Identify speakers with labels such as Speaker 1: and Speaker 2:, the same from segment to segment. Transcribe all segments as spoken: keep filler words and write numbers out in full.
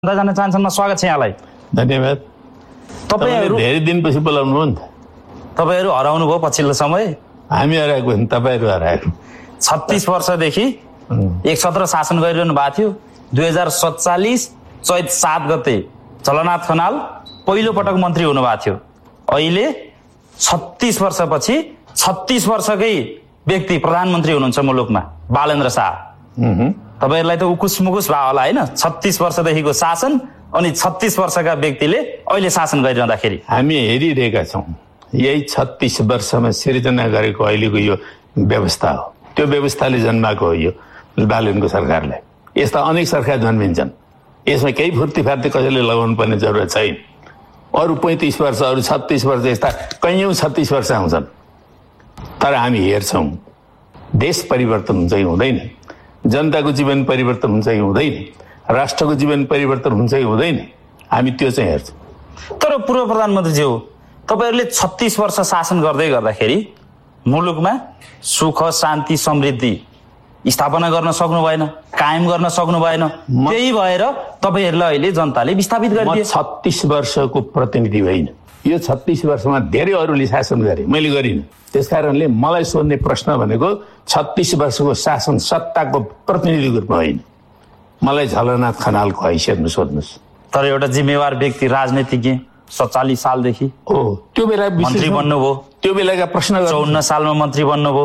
Speaker 1: जान चाहन्छन्। स्वागत छ यहाँलाई।
Speaker 2: धन्यवाद।
Speaker 1: तपाईहरु
Speaker 2: धेरै दिनपछि बोलाउनु हो नि त।
Speaker 1: तपाईहरु हराउनु भयो पछिल्लो समय।
Speaker 2: हामी हराएको नि, तपाईहरु हराएको।
Speaker 1: छत्तीस वर्षदेखि एक सत्र शासन गरिरहनु भएको थियो। दुई हजार सत्तालिस चैत सात गते झलनाथ खनाल पहिलो पटक मन्त्री हुनुभएको थियो। अहिले छत्तीस वर्षपछि छत्तीस वर्षकै व्यक्ति प्रधानमन्त्री हुनुहुन्छ मुलुकमा, बालेन्द्र शाह। तपाईहरुलाई त उकुस मुकुस भयो होला हैन? छत्तीस वर्षदेखिको शासन अनि छत्तीस वर्षका व्यक्तिले अहिले शासन गरिरहँदाखेरि
Speaker 2: हामी हेरिरहेका छौँ। यही छत्तीस वर्षमा सिर्जना गरेको अहिलेको यो व्यवस्था हो। त्यो व्यवस्थाले जन्माएको हो यो बालेनको सरकारलाई। यस्ता अनेक सरकार जन्मिन्छन्, यसमा केही फुर्ती फार्ती कसैले लगाउनु पर्ने जरुरत छैन। अरू पैँतिस वर्ष, अरू छत्तीस वर्ष, यस्ता कैयौँ छत्तीस वर्ष आउँछन्। तर हामी हेर्छौँ देश परिवर्तन हुन्छ कि हुँदैन, जनताको जीवन परिवर्तन हुन्छ कि हुँदैन, राष्ट्रको जीवन परिवर्तन हुन्छ कि हुँदैन, हामी त्यो चाहिँ हेर्छौँ।
Speaker 1: तर पूर्व प्रधानमन्त्रीज्यू, तपाईहरुले छत्तीस वर्ष शासन गर्दै गर्दाखेरि मुलुकमा सुख शान्ति समृद्धि स्थापना गर्न सक्नु भएन, कायम गर्न सक्नु भएन। त्यही भएर तपाईहरुलाई अहिले जनताले विस्थापित गरिदिए।
Speaker 2: छत्तीस वर्षको प्रतिनिधि होइन, यो छत्तीस वर्षमा धेरै अरूले शासन गरे, मैले गरिनँ। त्यसकारणले मलाई सोध्ने प्रश्न भनेको छत्तीस वर्षको शासन सत्ताको प्रतिनिधिको रूपमा होइन, मलाई झलनाथ खनालको हैसियतमा सोध्नुहोस्।
Speaker 1: तर एउटा जिम्मेवार व्यक्ति, राजनीतिज्ञ, सत्तालिस सालदेखि
Speaker 2: हो त्यो बेला
Speaker 1: मन्त्री बन्नुभयो।
Speaker 2: त्यो बेलाका प्रश्न
Speaker 1: चौन्न सालमा मन्त्री बन्नुभयो।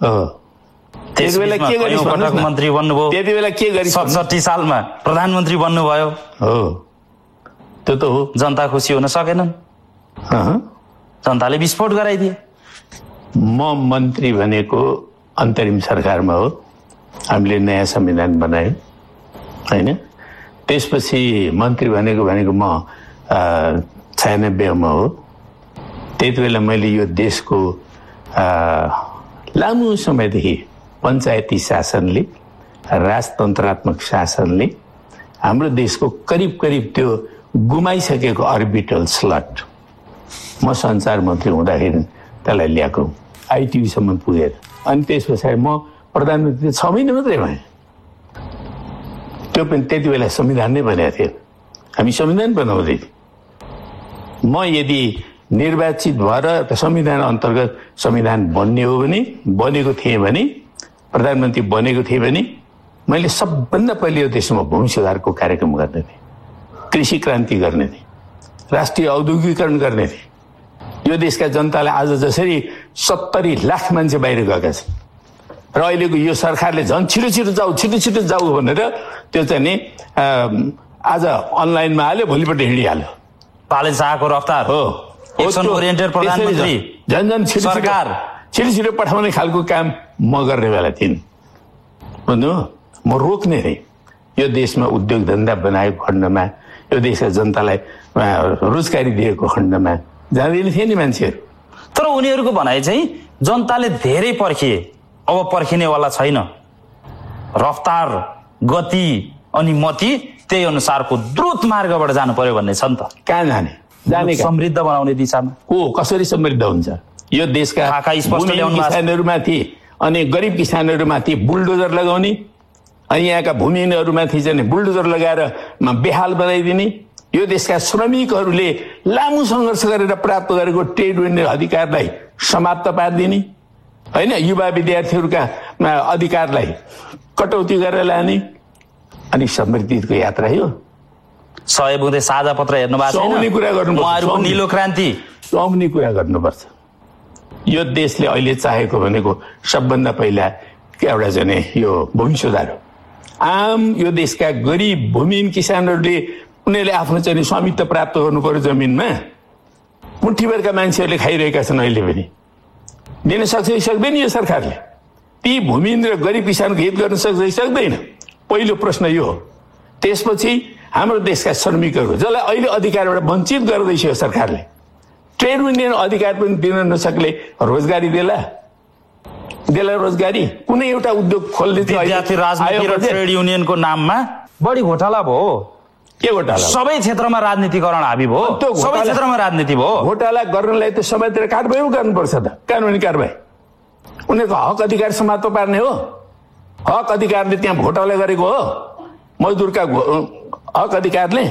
Speaker 2: त्यति बेला के गरी
Speaker 1: मन्त्री बन्नुभयो।
Speaker 2: त्यति बेला के गरी
Speaker 1: सतसट्ठी सालमा प्रधानमन्त्री बन्नुभयो।
Speaker 2: हो त्यो त हो।
Speaker 1: जनता खुसी हुन सकेनन्, जनताले विस्फोट गराइदिए।
Speaker 2: म मन्त्री भनेको अन्तरिम सरकारमा हो, हामीले नयाँ संविधान बनायौँ होइन। त्यसपछि मन्त्री भनेको भनेको म छयानब्बेमा हो। त्यति बेला मैले यो देशको लामो समयदेखि पञ्चायती शासनले, राजतन्त्रात्मक शासनले हाम्रो देशको करिब करिब त्यो गुमाइसकेको अर्बिटल स्लट म सञ्चार मन्त्री हुँदाखेरि त्यसलाई ल्याएको, आइटिभीसम्म पुगेर। अनि त्यस पछाडि म प्रधानमन्त्री छ महिना मात्रै भएँ। त्यो पनि त्यति बेला संविधान नै बनेको थियो, हामी संविधान बनाउँदै थियौँ। म यदि निर्वाचित भएर संविधान अन्तर्गत संविधान बन्ने हो भने, बनेको थिएँ भने, प्रधानमन्त्री बनेको थिएँ भने मैले सबभन्दा पहिले यो देशमा भूमि सुधारको कार्यक्रम गर्ने थिएँ, कृषि क्रान्ति गर्ने थिएँ, राष्ट्रिय औद्योगिकरण गर्ने थिएँ। यो देशका जनतालाई आज जसरी सत्तरी लाख मान्छे बाहिर गएका छन् र अहिलेको यो सरकारले झन् छिटो छिटो जाऊ छिटो छिटो जाऊ भनेर त्यो चाहिँ नि आज अनलाइनमा हाल्यो, भोलिपल्ट हिँडिहाल्यो।
Speaker 1: बालेन्द्र शाहको रफ्तार
Speaker 2: हो,
Speaker 1: एक्सन ओरिएन्टेड प्रधानमन्त्री,
Speaker 2: झन् झन् छिटो सरकार छिटो छिटो पठाउने खालको काम म गर्ने बेला थिइन्। भन्नु म रोक्ने थिएँ। यो देशमा उद्योग धन्दा बनाएको खण्डमा, यो देशका जनतालाई रोजगारी दिएको खण्डमा जाँदैन थिए नि मान्छेहरू।
Speaker 1: तर उनीहरूको भनाइ चाहिँ जनताले धेरै पर्खिए, अब पर्खिनेवाला छैन। रफ्तार, गति अनि मति त्यही अनुसारको द्रुत मार्गबाट जानु पर्यो भन्ने छ नि त।
Speaker 2: कहाँ जाने जाने
Speaker 1: समृद्ध बनाउने दिशामा
Speaker 2: को कसरी समृद्ध हुन्छ? यो देशका किसानहरूमाथि अनि गरिब किसानहरूमाथि बुलडोजर लगाउने, अनि यहाँका भूमिहीनहरूमाथि चाहिँ बुलडोजर लगाएर बेहाल बनाइदिने, यो देशका श्रमिकहरूले लामो सङ्घर्ष गरेर प्राप्त गरेको ट्रेड युनियन अधिकारलाई समाप्त पारिदिने होइन, युवा विद्यार्थीहरूका अधिकारलाई कटौती गरेर लाने, अनि समृद्धिको यात्रा यो।
Speaker 1: सय बुँदे साझा पत्र हेर्नु भएको छैन? निलो क्रान्ति
Speaker 2: सुहाउने कुरा गर्नुपर्छ। यो देशले अहिले चाहेको भनेको सबभन्दा पहिला एउटा चाहिँ यो भूमि सुधार हो। आम यो देशका गरिब भूमिहीन किसानहरूले उनीहरूले आफ्नो चाहिँ स्वामित्व प्राप्त गर्नु पर्यो जमिनमा। मुठीभरका मान्छेहरूले खाइरहेका छन्, अहिले पनि दिन सक्छ कि सक्दैन यो सरकारले? ती भूमिहीन र गरिब किसानको हित गर्न सक्छ कि सक्दैन? पहिलो प्रश्न यो हो। त्यसपछि हाम्रो देशका श्रमिकहरू जसलाई अहिले अधिकारबाट वञ्चित गर्दैछ यो सरकारले, ट्रेड युनियन अधिकार पनि दिन नसक्ने रोजगारी देला देला रोजगारी कुनै एउटा उद्योग खोल्ने
Speaker 1: विद्यार्थी राजनीति र ट्रेड युनियनको नाममा बढी घोटाला भयो।
Speaker 2: के घोटाला?
Speaker 1: सबै क्षेत्रमा राजनीतिकरण हाबी भयो, सबै क्षेत्रमा राजनीति भयो।
Speaker 2: घोटाला गर्नलाई त सबैतिर कारबाही गर्नुपर्छ त, कानुनी कारबाही। उनीहरूको हक अधिकार समाप्त पार्ने हो, हक अधिकारले त्यहाँ घोटाला गरेको हो, मजदुरका हक अधिकारले